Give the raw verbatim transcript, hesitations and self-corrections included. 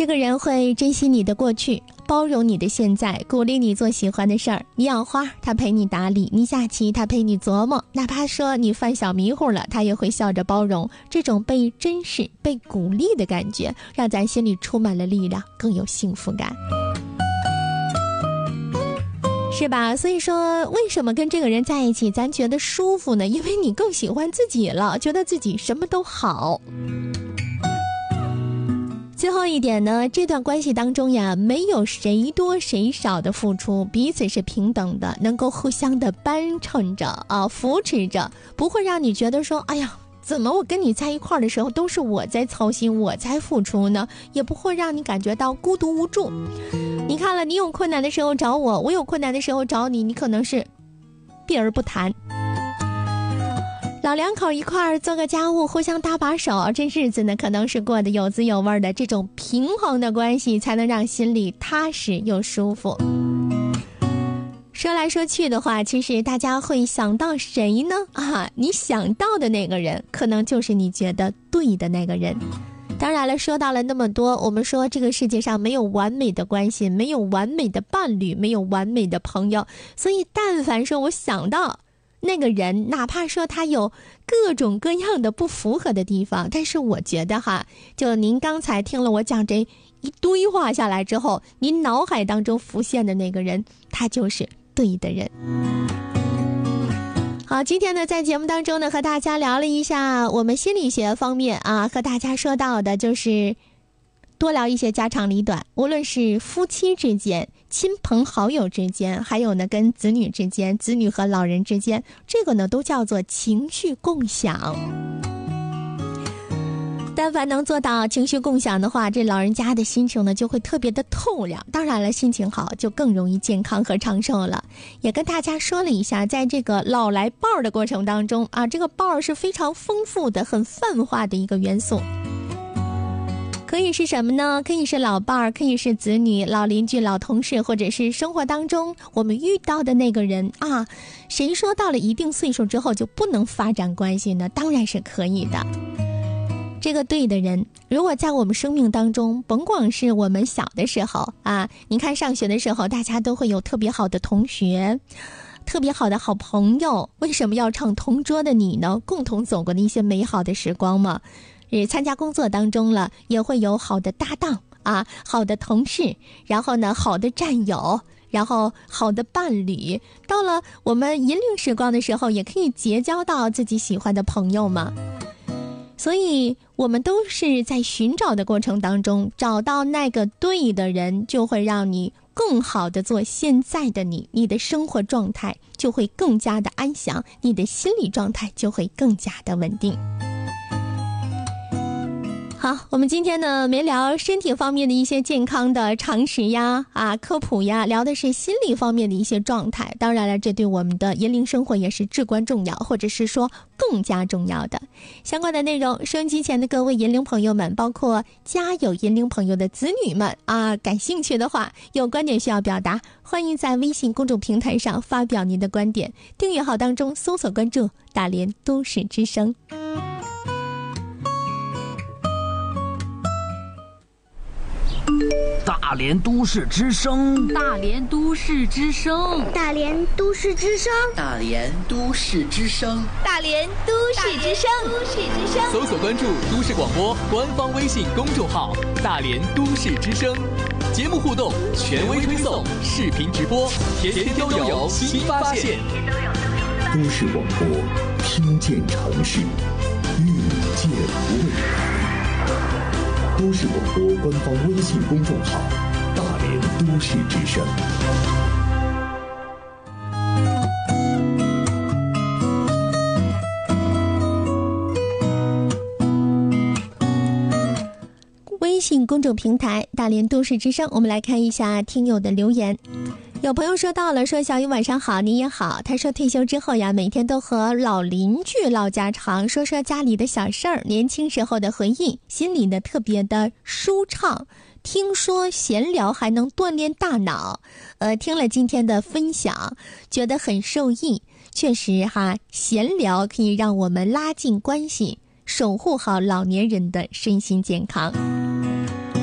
这个人会珍惜你的过去，包容你的现在，鼓励你做喜欢的事儿。你养花，他陪你打理；你下棋，他陪你琢磨。哪怕说你犯小迷糊了，他也会笑着包容。这种被珍视、被鼓励的感觉，让咱心里充满了力量，更有幸福感，是吧？所以说，为什么跟这个人在一起咱觉得舒服呢？因为你更喜欢自己了，觉得自己什么都好。最后一点呢，这段关系当中呀，没有谁多谁少的付出，彼此是平等的，能够互相的帮衬着啊，扶持着，不会让你觉得说，哎呀，怎么我跟你在一块儿的时候都是我在操心，我在付出呢？也不会让你感觉到孤独无助。你看了，你有困难的时候找我，我有困难的时候找你，你可能是避而不谈。老两口一块儿做个家务，互相搭把手，这日子呢可能是过得有滋有味的。这种平衡的关系才能让心里踏实又舒服。说来说去的话，其实大家会想到谁呢？啊，你想到的那个人可能就是你觉得对的那个人。当然了，说到了那么多，我们说这个世界上没有完美的关系，没有完美的伴侣，没有完美的朋友，所以但凡说我想到那个人，哪怕说他有各种各样的不符合的地方，但是我觉得哈，就您刚才听了我讲这一堆话下来之后，您脑海当中浮现的那个人，他就是对的人。好，今天呢，在节目当中呢，和大家聊了一下我们心理学方面啊，和大家说到的就是多聊一些家长里短，无论是夫妻之间、亲朋好友之间，还有呢跟子女之间、子女和老人之间，这个呢都叫做情绪共享。但凡能做到情绪共享的话，这老人家的心情呢就会特别的透亮。当然了，心情好就更容易健康和长寿了。也跟大家说了一下，在这个老来伴儿的过程当中啊，这个伴儿是非常丰富的、很泛化的一个元素。可以是什么呢？可以是老伴儿，可以是子女、老邻居、老同事，或者是生活当中我们遇到的那个人啊。谁说到了一定岁数之后就不能发展关系呢？当然是可以的。这个对的人，如果在我们生命当中，甭管是我们小的时候啊，你看上学的时候，大家都会有特别好的同学，特别好的好朋友。为什么要唱同桌的你呢？共同走过的一些美好的时光嘛。也参加工作当中了，也会有好的搭档啊，好的同事，然后呢，好的战友，然后好的伴侣。到了我们银龄时光的时候，也可以结交到自己喜欢的朋友嘛。所以我们都是在寻找的过程当中，找到那个对的人，就会让你更好的做现在的你，你的生活状态就会更加的安详，你的心理状态就会更加的稳定。好，我们今天呢没聊身体方面的一些健康的常识呀啊科普呀，聊的是心理方面的一些状态。当然了，这对我们的银龄生活也是至关重要，或者是说更加重要的。相关的内容，收音机前的各位银龄朋友们，包括家有银龄朋友的子女们啊，感兴趣的话，有观点需要表达，欢迎在微信公众平台上发表您的观点。订阅号当中搜索关注大连都市之声。 大连都市之声， 大连都市之声， 大连都市之声， 大连都市之声， 大连都市之声，都市之声。 搜索关注都市广播官方微信公众号“大连都市之声”，节目互动、权威推送、视频直播，天天都有新发现。 都市广播，听见城市，遇见未来。都市广播官方微信公众号“大连都市之声”。 微信公众平台“大连都市之声”，我们来看一下听友的留言。有朋友说到了，说小雨晚上好，你也好。他说退休之后呀，每天都和老邻居唠家常，说说家里的小事儿，年轻时候的回忆，心里呢特别的舒畅。听说闲聊还能锻炼大脑，呃，听了今天的分享，觉得很受益。确实哈，闲聊可以让我们拉近关系，守护好老年人的身心健康。